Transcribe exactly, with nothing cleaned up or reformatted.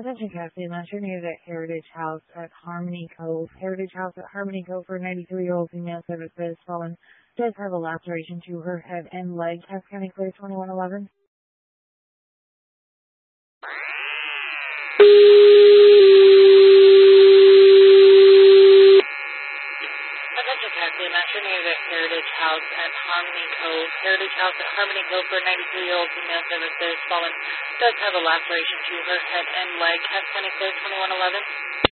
Attention Cassie, I'm sure near the Heritage House at Harmony Cove. Heritage House at Harmony Cove for a ninety-three-year-old female service that is fallen. Does have a laceration to her head and leg. Cass County Clear twenty-one eleven. Attention Cassie, I'm sure near the Heritage House at Harmony Cove. Heritage House at Harmony Cove for a ninety-three-year-old female service that is fallen. Does have a laceration to her head and leg. Cass County Clear twenty-one eleven.